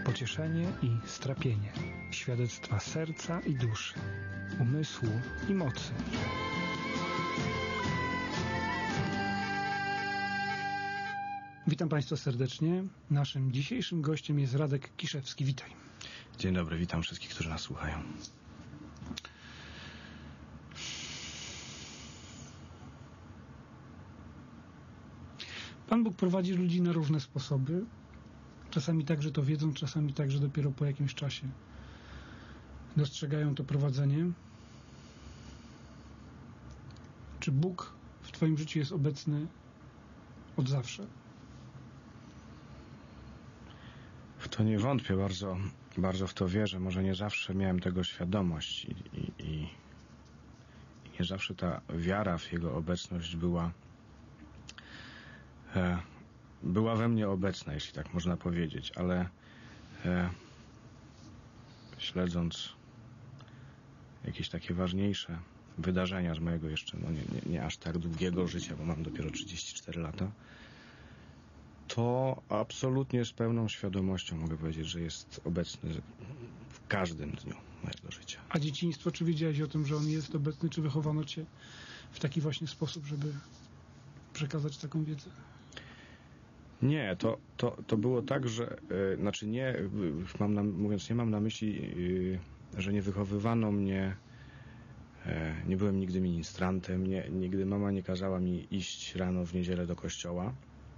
Pocieszenie i strapienie, świadectwa serca i duszy, umysłu i mocy. Witam Państwa serdecznie. Naszym dzisiejszym gościem jest Radek Kiszewski. Witaj. Dzień dobry, witam wszystkich, którzy nas słuchają. Pan Bóg prowadzi ludzi na różne sposoby. Czasami tak, że to wiedzą, czasami tak, że dopiero po jakimś czasie dostrzegają to prowadzenie. Czy Bóg w Twoim życiu jest obecny od zawsze? W to nie wątpię, bardzo w to wierzę. Może nie zawsze miałem tego świadomość i nie zawsze ta wiara w Jego obecność była we mnie obecna, jeśli tak można powiedzieć, ale śledząc jakieś takie ważniejsze wydarzenia z mojego jeszcze nie aż tak długiego życia, bo mam dopiero 34 lata, to absolutnie z pełną świadomością mogę powiedzieć, że jest obecny w każdym dniu mojego życia. A dzieciństwo, czy wiedziałeś o tym, że On jest obecny, czy wychowano Cię w taki właśnie sposób, żeby przekazać taką wiedzę? Nie, to było tak, że nie mam na myśli, że nie wychowywano mnie, nie byłem nigdy ministrantem, nigdy mama nie kazała mi iść rano w niedzielę do kościoła.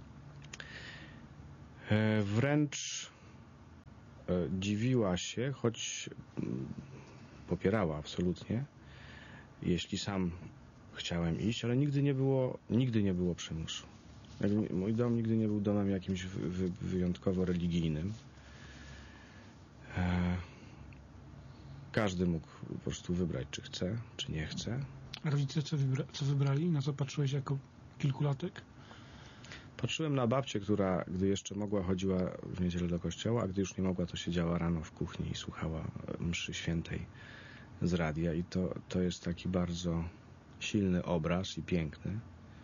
Wręcz dziwiła się, choć popierała absolutnie, jeśli sam chciałem iść, ale nigdy nie było przymusu. Mój dom nigdy nie był domem jakimś wyjątkowo religijnym. Każdy mógł po prostu wybrać, czy chce, czy nie chce. A rodzice co wybrali? Na co patrzyłeś jako kilkulatek? Patrzyłem na babcię, która, gdy jeszcze mogła, chodziła w niedzielę do kościoła, a gdy już nie mogła, to siedziała rano w kuchni i słuchała mszy świętej z radia. I to jest taki bardzo silny obraz i piękny.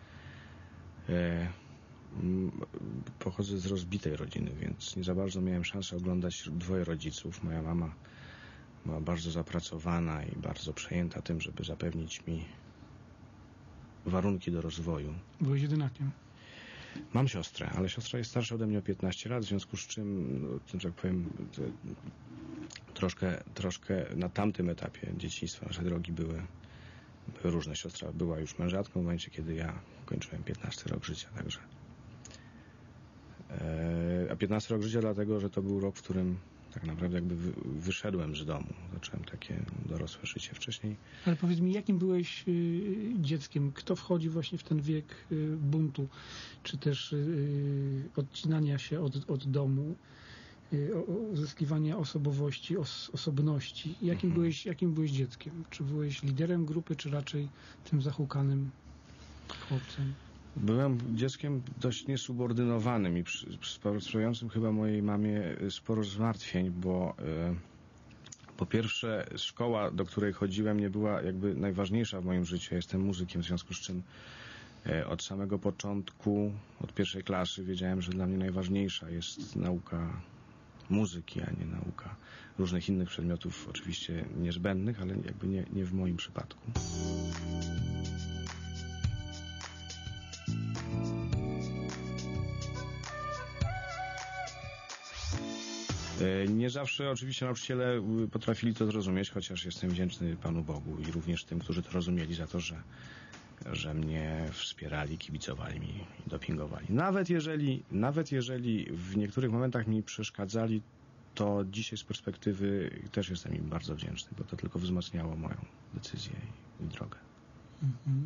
Pochodzę z rozbitej rodziny, więc nie za bardzo miałem szansę oglądać dwoje rodziców. Moja mama była bardzo zapracowana i bardzo przejęta tym, żeby zapewnić mi warunki do rozwoju. Byłeś jedynakiem? Mam siostrę, ale siostra jest starsza ode mnie o 15 lat, w związku z czym, że tak powiem, troszkę na tamtym etapie dzieciństwa nasze drogi były różne. Siostra była już mężatką w momencie, kiedy ja kończyłem 15 rok życia, także. A 15 rok życia dlatego, że to był rok, w którym tak naprawdę jakby wyszedłem z domu. Zacząłem takie dorosłe życie wcześniej. Ale powiedz mi, jakim byłeś dzieckiem? Kto wchodzi właśnie w ten wiek buntu, czy też odcinania się od domu, uzyskiwania osobowości, osobności? Jakim byłeś dzieckiem? Czy byłeś liderem grupy, czy raczej tym zahukanym chłopcem? Byłem dzieckiem dość niesubordynowanym i sprawiającym chyba mojej mamie sporo zmartwień, bo po pierwsze szkoła, do której chodziłem, nie była jakby najważniejsza w moim życiu. Ja jestem muzykiem, w związku z czym od samego początku, od pierwszej klasy wiedziałem, że dla mnie najważniejsza jest nauka muzyki, a nie nauka różnych innych przedmiotów, oczywiście niezbędnych, ale jakby nie w moim przypadku. Nie zawsze oczywiście nauczyciele potrafili to zrozumieć, chociaż jestem wdzięczny Panu Bogu i również tym, którzy to rozumieli, za to, że mnie wspierali, kibicowali mi i dopingowali. Nawet jeżeli w niektórych momentach mi przeszkadzali, to dzisiaj z perspektywy też jestem im bardzo wdzięczny, bo to tylko wzmacniało moją decyzję i drogę. Mhm.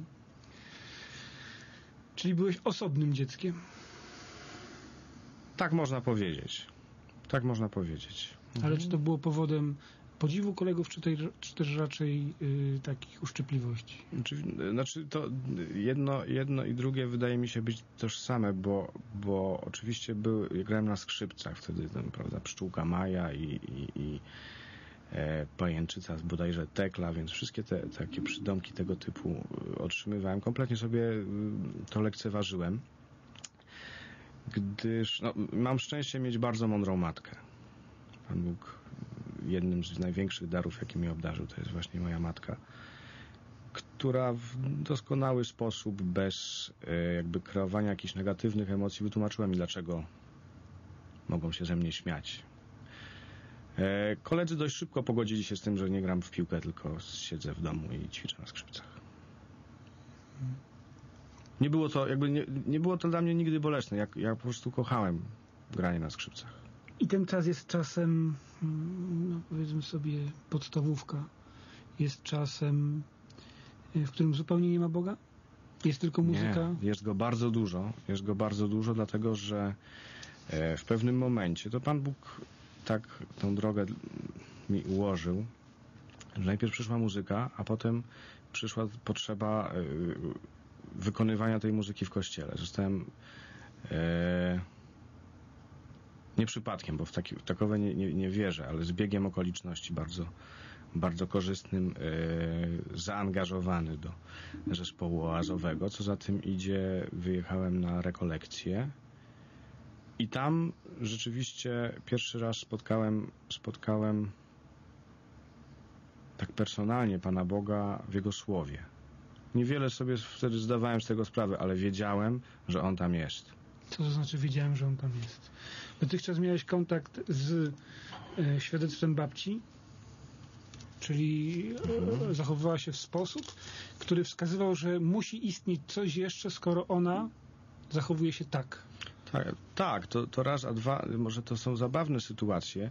Czyli byłeś osobnym dzieckiem? Tak można powiedzieć. Tak można powiedzieć. Ale czy to było powodem podziwu kolegów, czy też raczej takich uszczypliwości? Znaczy to jedno i drugie wydaje mi się być tożsame, bo oczywiście grałem na skrzypcach wtedy, prawda, Pszczółka Maja i Pajęczyca bodajże Tekla, więc wszystkie te takie przydomki tego typu otrzymywałem. Kompletnie sobie to lekceważyłem, gdyż mam szczęście mieć bardzo mądrą matkę. Pan Bóg jednym z największych darów, jaki mi obdarzył, to jest właśnie moja matka, która w doskonały sposób, bez jakby kreowania jakichś negatywnych emocji, wytłumaczyła mi, dlaczego mogą się ze mnie śmiać. Koledzy dość szybko pogodzili się z tym, że nie gram w piłkę, tylko siedzę w domu i ćwiczę na skrzypcach. Nie było to dla mnie nigdy bolesne. Ja po prostu kochałem granie na skrzypcach. I ten czas jest czasem, powiedzmy sobie, podstawówka. Jest czasem, w którym zupełnie nie ma Boga? Jest tylko muzyka? Nie, jest go bardzo dużo. Jest go bardzo dużo, dlatego że w pewnym momencie to Pan Bóg tak tą drogę mi ułożył, że najpierw przyszła muzyka, a potem przyszła potrzeba wykonywania tej muzyki w kościele. Zostałem nie przypadkiem, bo w takowe nie wierzę, ale z biegiem okoliczności bardzo korzystnym, zaangażowany do zespołu oazowego. Co za tym idzie, wyjechałem na rekolekcję i tam rzeczywiście pierwszy raz spotkałem tak personalnie Pana Boga w Jego Słowie. Niewiele sobie wtedy zdawałem z tego sprawę, ale wiedziałem, że On tam jest. Co to znaczy wiedziałem, że On tam jest? Dotychczas miałeś kontakt z świadectwem babci, czyli zachowywała się w sposób, który wskazywał, że musi istnieć coś jeszcze, skoro ona zachowuje się tak. Tak, to raz, a dwa, może to są zabawne sytuacje.